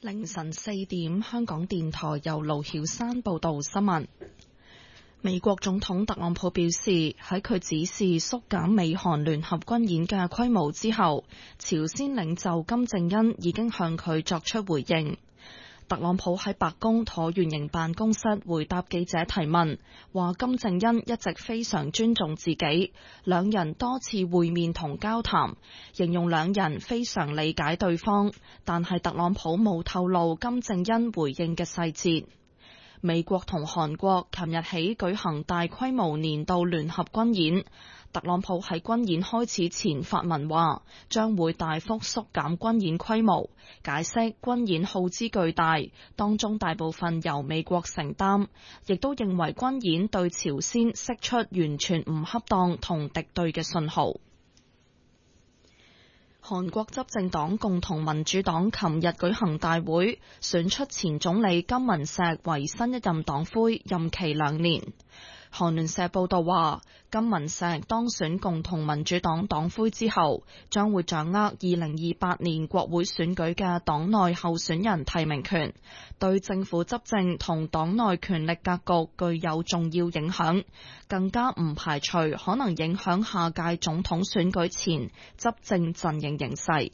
凌晨4點，香港電台由盧曉珊報道新聞。美國總統特朗普表示，喺佢指示縮減美韓聯合軍演嘅規模之後，朝鮮領袖金正恩已經向佢作出回應。特朗普喺白宮橢圓形辦公室回答記者提問，話金正恩一直非常尊重自己，兩人多次會面同交談，形容兩人非常理解對方，但係特朗普冇透露金正恩回應嘅細節。美國同韓國琴日起舉行大規模年度聯合軍演，特朗普喺軍演開始前發文話，將會大幅縮減軍演規模，解釋軍演耗資巨大，當中大部分由美國承擔，亦都認為軍演對朝鮮釋出完全唔恰當同敵對嘅信號。韓國執政黨共同民主黨琴日舉行大會，選出前總理金文錫為新一任黨魁，任期2年。韓聯社報道話，金文錫當選共同民主黨黨魁之後，將會掌握2028年國會選舉嘅黨內候選人提名權，對政府執政同黨內權力格局具有重要影響，更加唔排除可能影響下屆總統選舉前執政陣營形勢。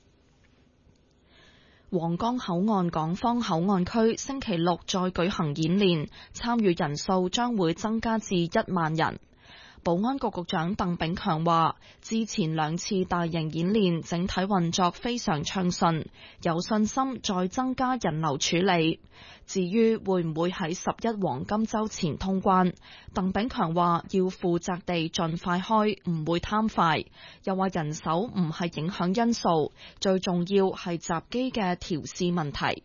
皇崗口岸港方口岸區星期六再舉行演練，參與人數將會增加至1萬人。保安局局長鄧炳強話，之前2次大型演練整體運作非常暢順，有信心再增加人流處理。至於會唔會喺11黃金週前通關，鄧炳強話要負責地盡快開，唔會貪快。又話人手唔係影響因素，最重要係閘機嘅調試問題。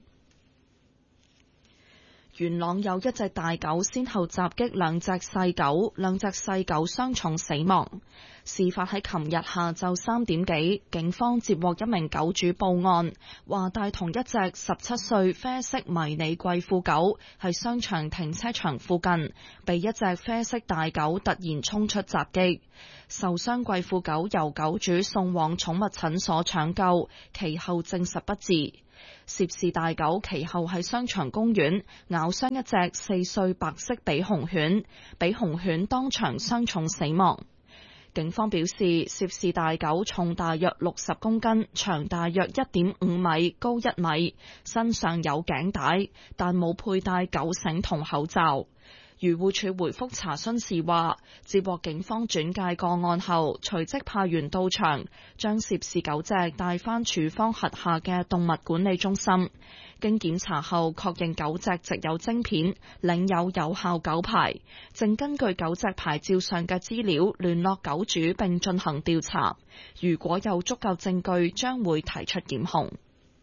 元朗有一隻大狗先後襲擊2隻細狗，2隻細狗傷重死亡。事發喺琴日下晝3點幾，警方接獲一名狗主報案，話帶同一隻17歲啡色迷你貴婦狗喺商場停車場附近，被一隻啡色大狗突然衝出襲擊。受傷貴婦狗由狗主送往寵物診所搶救，其後證實不治。涉事大狗其後喺商場公園咬傷一隻4歲白色比熊犬，比熊犬當場傷重死亡。警方表示，涉事大狗重大約60公斤，長大約1.5米，高1米，身上有頸帶，但冇佩戴狗繩同口罩。漁護署回覆查詢時話，接獲警方轉介個案後，隨即派員到場，將涉事狗隻帶返署方轄下嘅動物管理中心。經檢查後，確認狗隻植有晶片，領有有效狗牌，正根據狗隻牌照上嘅資料聯絡狗主並進行調查。如果有足夠證據，將會提出檢控。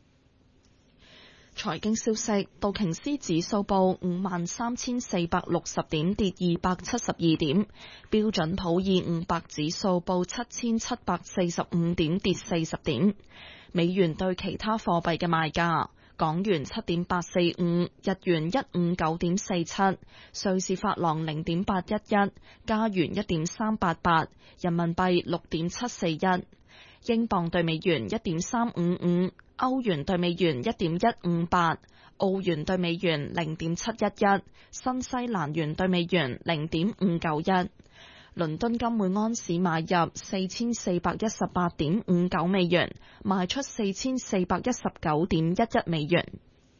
財經消息，道瓊斯指數報53,460點，跌272點；標準普爾500指數報7,745點，跌40點。美元對其他貨幣嘅賣價：港元7.845，日元159.47，瑞士法郎0.811，加元1.388，人民幣6.741，英鎊對美元1.355。歐元對美元1.158，澳元對美元0.711，新西蘭元對美元0.591。倫敦金每安士買入4418.59美元，賣出4419.11美元。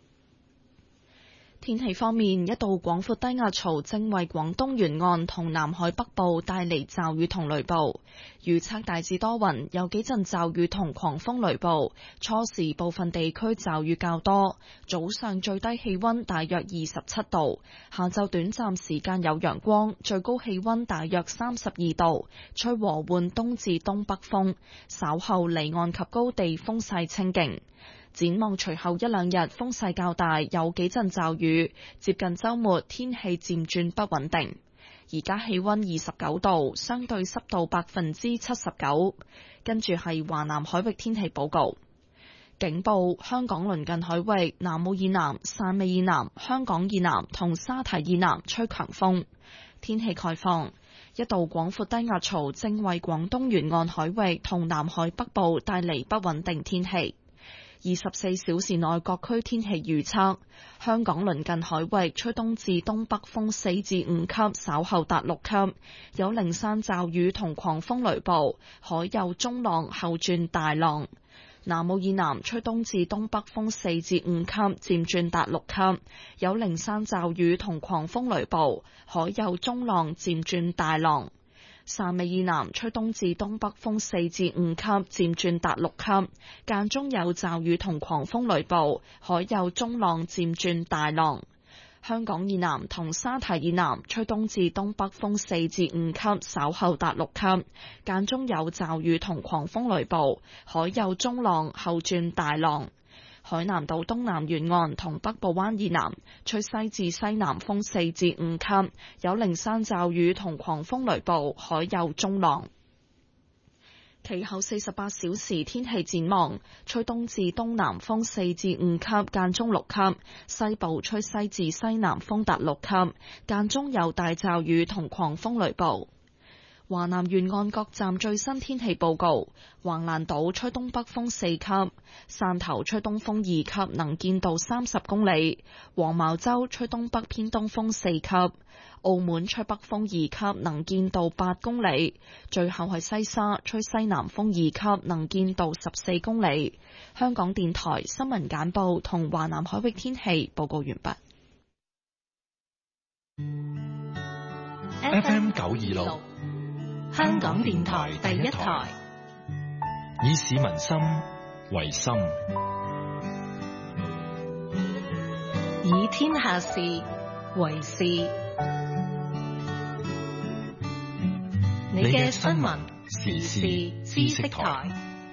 天氣方面，一道廣闊低壓槽正為廣東沿岸同南海北部帶嚟驟雨同雷暴，預測大致多雲，有幾陣驟雨同狂風雷暴，初時部分地區驟雨較多，早上最低氣溫大約27度，下晝短暫時間有陽光，最高氣溫大約32度，吹和緩東至東北風，稍後離岸及高地風勢清勁。展望隨後1-2日風勢較大，有幾陣驟雨，接近週末天氣漸轉不穩定。而家氣溫29度，相對濕度79%。跟住係華南海域天氣報告。警報：香港鄰近海域、南澳以南、汕尾以南、香港以南同沙堤以南吹強風。天氣概況：一道廣闊低壓槽正為廣東沿岸海域同南海北部帶嚟不穩定天氣。 24小時內各區天氣預測：香港鄰近海域吹東至東北風4至5級，稍後達6級，有零散驟雨同狂風雷暴，海有中浪後轉大浪。南澳以南吹東至東北風4至5級，漸轉達6級，有零散驟雨同狂風雷暴，海有中浪漸轉大浪。汕尾以南吹東至東北風4至5級，漸轉達6級，間中有驟雨同狂風雷暴，海有中浪漸轉大浪。香港以南同沙堤以南吹東至東北風4至5級，稍後達6級，間中有驟雨同狂風雷暴，海有中浪後轉大浪。海南島東南沿岸同北部灣以南吹西至西南風4至5級，有零散驟雨同狂風雷暴，海有中浪。其後48小時天氣展望：吹東至東南風4至5級，間中6級；西部吹西至西南風達6級，間中有大驟雨同狂風雷暴。華南沿岸各站最新天氣報告：橫瀾島吹東北風4級，汕頭吹東風2級，能見度30公里；黃茅洲吹東北偏東風4級，澳門吹北風2級，能見度8公里。最後係西沙吹西南風2級，能見度14公里。香港電台新聞簡報同華南海域天氣報告完畢。 FM 926香港電台第一台，以市民心為心， 以天下事為事。你嘅新聞時事知識台。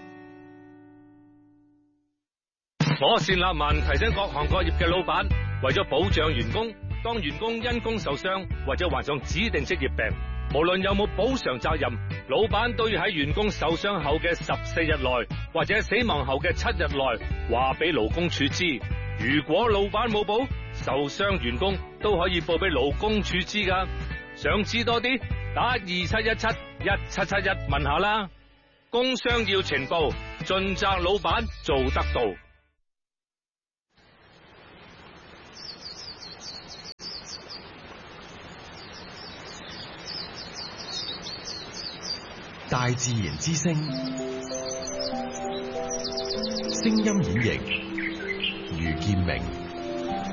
我單立文提醒各行各業嘅老闆，為咗保障員工，當員工因工受傷或者患上指定職業病，無論有冇補償責任，老闆都要喺員工受傷後嘅14日內，或者死亡後嘅7日內，話俾勞工處知。如果老闆冇報，受傷員工都可以報俾勞工處知噶。想知多啲，打27171771問下啦。工傷要呈報，盡責老闆做得到。 大自然之聲，聲音演繹，余建明。